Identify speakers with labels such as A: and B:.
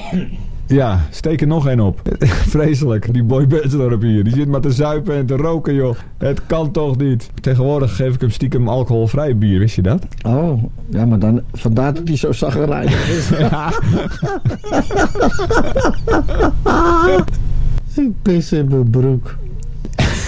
A: Ja, steek er nog één op. Vreselijk, die Boy Bachelor hier. Die zit maar te zuipen en te roken, joh. Het kan toch niet. Tegenwoordig geef ik hem stiekem alcoholvrij bier, wist je dat?
B: Oh, ja, maar dan vandaar dat hij zo zaggerijnig is. Ik pis in mijn broek.